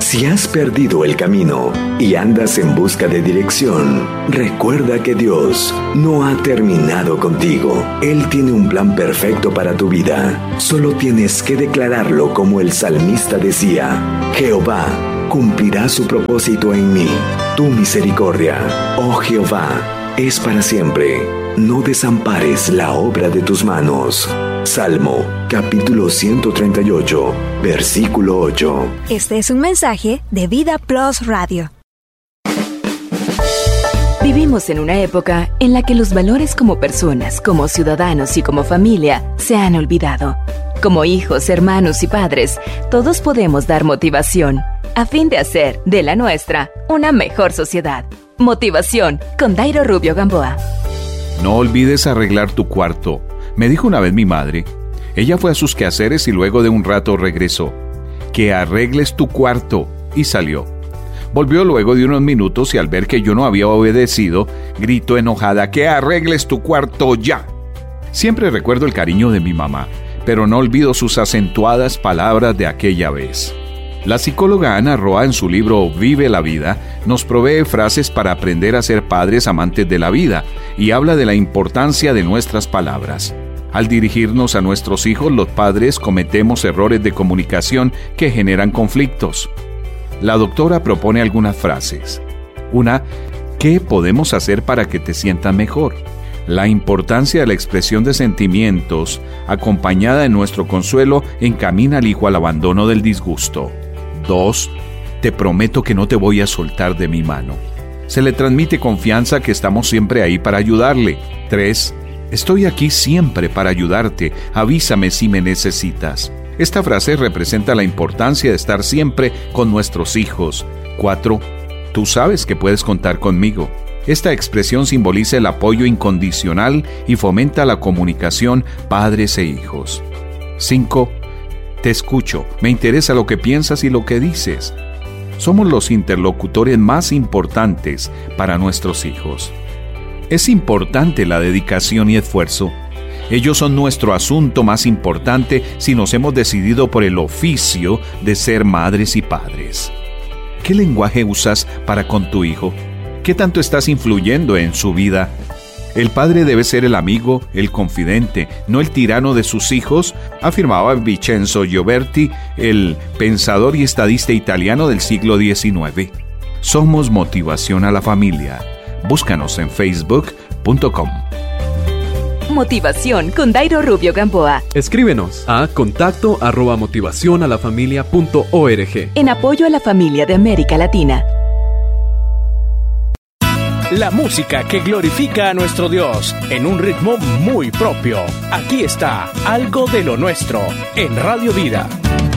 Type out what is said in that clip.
Si has perdido el camino y andas en busca de dirección, recuerda que Dios no ha terminado contigo. Él tiene un plan perfecto para tu vida. Solo tienes que declararlo como el salmista decía: Jehová cumplirá su propósito en mí. Tu misericordia, oh Jehová, es para siempre. No desampares la obra de tus manos. Salmo, capítulo 138, versículo 8. Este es un mensaje de Vida Plus Radio. Vivimos en una época en la que los valores como personas, como ciudadanos y como familia se han olvidado. Como hijos, hermanos y padres, todos podemos dar motivación a fin de hacer de la nuestra una mejor sociedad. Motivación con Dairo Rubio Gamboa. No olvides arreglar tu cuarto, me dijo una vez mi madre. Ella fue a sus quehaceres y luego de un rato regresó. Que arregles tu cuarto, y salió. Volvió luego de unos minutos y al ver que yo no había obedecido, gritó enojada: que arregles tu cuarto ya. Siempre recuerdo el cariño de mi mamá, pero no olvido sus acentuadas palabras de aquella vez. La psicóloga Ana Roa, en su libro Vive la Vida, nos provee frases para aprender a ser padres amantes de la vida y habla de la importancia de nuestras palabras. Al dirigirnos a nuestros hijos, los padres cometemos errores de comunicación que generan conflictos. La doctora propone algunas frases. Una: ¿qué podemos hacer para que te sientas mejor? La importancia de la expresión de sentimientos, acompañada de nuestro consuelo, encamina al hijo al abandono del disgusto. 2. Te prometo que no te voy a soltar de mi mano. Se le transmite confianza que estamos siempre ahí para ayudarle. 3. Estoy aquí siempre para ayudarte. Avísame si me necesitas. Esta frase representa la importancia de estar siempre con nuestros hijos. 4. Tú sabes que puedes contar conmigo. Esta expresión simboliza el apoyo incondicional y fomenta la comunicación padres e hijos. 5. Te escucho, me interesa lo que piensas y lo que dices. Somos los interlocutores más importantes para nuestros hijos. Es importante la dedicación y esfuerzo. Ellos son nuestro asunto más importante si nos hemos decidido por el oficio de ser madres y padres. ¿Qué lenguaje usas para con tu hijo? ¿Qué tanto estás influyendo en su vida? El padre debe ser el amigo, el confidente, no el tirano de sus hijos, afirmaba Vincenzo Gioberti, el pensador y estadista italiano del siglo XIX. Somos motivación a la familia. Búscanos en facebook.com. Motivación con Dairo Rubio Gamboa. Escríbenos a contacto@motivacionalafamilia.org. En apoyo a la familia de América Latina. La música que glorifica a nuestro Dios en un ritmo muy propio. Aquí está Algo de lo Nuestro en Radio Vida.